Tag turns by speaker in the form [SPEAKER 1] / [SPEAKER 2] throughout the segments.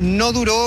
[SPEAKER 1] no duró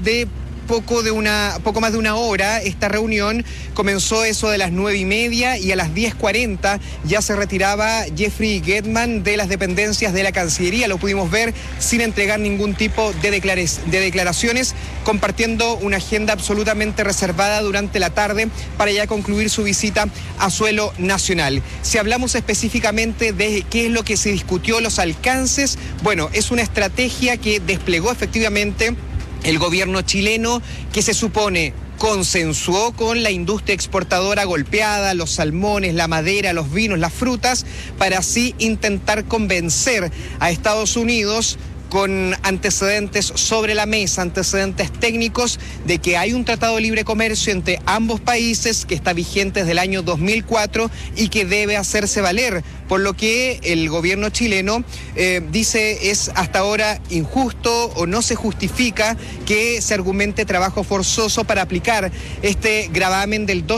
[SPEAKER 1] poco más de una hora. Esta reunión comenzó eso de las 9:30 y a las 10:40 ya se retiraba Jeffrey Gertman de las dependencias de la Cancillería. Lo pudimos ver sin entregar ningún tipo de declaraciones, compartiendo una agenda absolutamente reservada durante la tarde para ya concluir su visita a suelo nacional. Si hablamos específicamente de qué es lo que se discutió, los alcances, bueno, es una estrategia que desplegó efectivamente el gobierno chileno, que se supone consensuó con la industria exportadora golpeada, los salmones, la madera, los vinos, las frutas, para así intentar convencer a Estados Unidos con antecedentes sobre la mesa, antecedentes técnicos, de que hay un tratado de libre comercio entre ambos países que está vigente desde el año 2004 y que debe hacerse valer, por lo que el gobierno chileno dice es hasta ahora injusto o no se justifica que se argumente trabajo forzoso para aplicar este gravamen del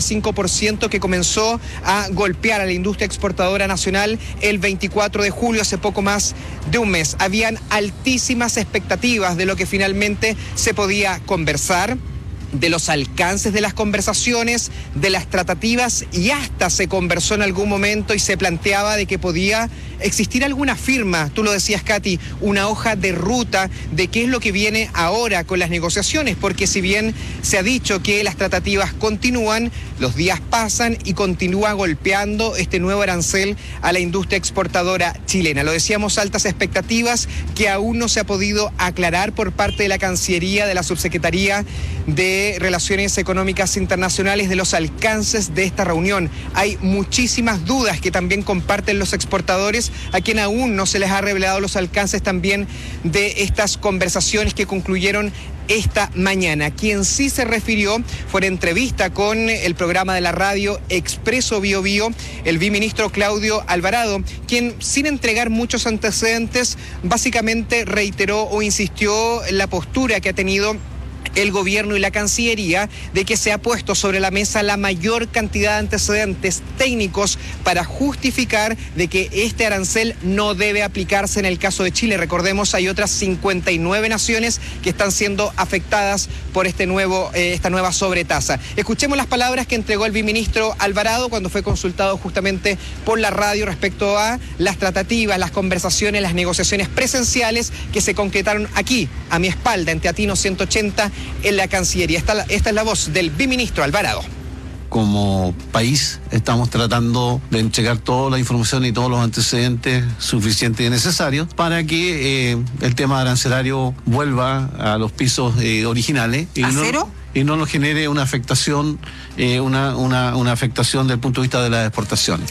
[SPEAKER 1] 12,5% que comenzó a golpear a la industria exportadora nacional el 24 de julio, hace poco más de un mes. Habían altísimas expectativas de lo que finalmente se podía conversar, de los alcances de las conversaciones, de las tratativas, y hasta se conversó en algún momento y se planteaba de que podía existir alguna firma, tú lo decías, Katy, una hoja de ruta de qué es lo que viene ahora con las negociaciones, porque si bien se ha dicho que las tratativas continúan, los días pasan y continúa golpeando este nuevo arancel a la industria exportadora chilena. Lo decíamos, altas expectativas que aún no se ha podido aclarar por parte de la Cancillería, de la Subsecretaría de Relaciones Económicas Internacionales, de los alcances de esta reunión. Hay muchísimas dudas que también comparten los exportadores, a quien aún no se les ha revelado los alcances también de estas conversaciones que concluyeron esta mañana. Quien sí se refirió fue en entrevista con el programa de la radio Expreso Bio Bio, el viceministro Claudio Alvarado, quien, sin entregar muchos antecedentes, básicamente reiteró o insistió en la postura que ha tenido el gobierno y la Cancillería, de que se ha puesto sobre la mesa la mayor cantidad de antecedentes técnicos para justificar de que este arancel no debe aplicarse en el caso de Chile. Recordemos, hay otras 59 naciones que están siendo afectadas por esta nueva sobretasa. Escuchemos las palabras que entregó el viceministro Alvarado cuando fue consultado justamente por la radio respecto a las tratativas, las conversaciones, las negociaciones presenciales que se concretaron aquí, a mi espalda, en Teatino 180, en la Cancillería. Esta es la voz del viceministro Alvarado.
[SPEAKER 2] Como país estamos tratando de entregar toda la información y todos los antecedentes suficientes y necesarios para que el tema arancelario vuelva a los pisos originales.
[SPEAKER 1] ¿A cero?
[SPEAKER 2] Y no nos genere una afectación, una afectación desde el punto de vista de las exportaciones.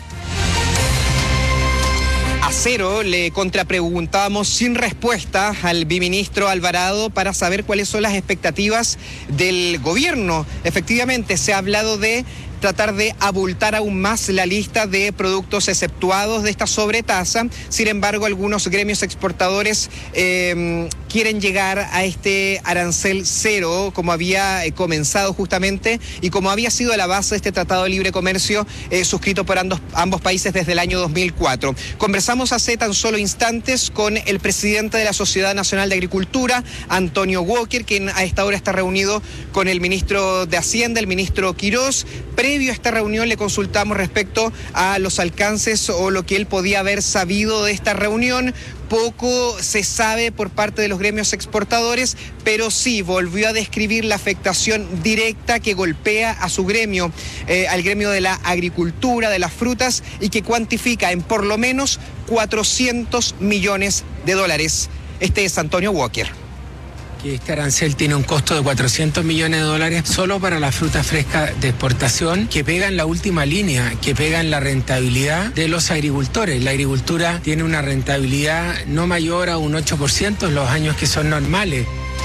[SPEAKER 1] Cero, le contrapreguntábamos sin respuesta al viceministro Alvarado para saber cuáles son las expectativas del gobierno. Efectivamente, se ha hablado de tratar de abultar aún más la lista de productos exceptuados de esta sobretasa. Sin embargo, algunos gremios exportadores quieren llegar a este arancel cero, como había comenzado justamente y como había sido la base de este Tratado de Libre Comercio suscrito por ambos países desde el año 2004. Conversamos hace tan solo instantes con el presidente de la Sociedad Nacional de Agricultura, Antonio Walker, quien a esta hora está reunido con el ministro de Hacienda, el ministro Quirós. Previo a esta reunión le consultamos respecto a los alcances o lo que él podía haber sabido de esta reunión. Poco se sabe por parte de los gremios exportadores, pero sí volvió a describir la afectación directa que golpea a su gremio, al gremio de la agricultura, de las frutas, y que cuantifica en por lo menos $400 millones. Este es Antonio Walker.
[SPEAKER 3] Que este arancel tiene un costo de $400 millones solo para la fruta fresca de exportación, que pega en la última línea, que pega en la rentabilidad de los agricultores. La agricultura tiene una rentabilidad no mayor a un 8% en los años que son normales.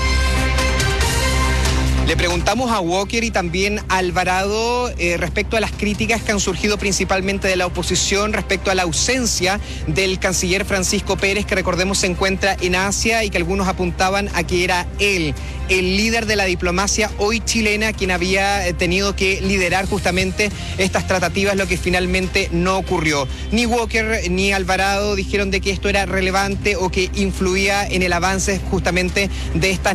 [SPEAKER 1] Le preguntamos a Walker y también a Alvarado respecto a las críticas que han surgido principalmente de la oposición respecto a la ausencia del canciller Francisco Pérez, que recordemos se encuentra en Asia y que algunos apuntaban a que era él, el líder de la diplomacia hoy chilena, quien había tenido que liderar justamente estas tratativas, lo que finalmente no ocurrió. Ni Walker ni Alvarado dijeron de que esto era relevante o que influía en el avance justamente de estas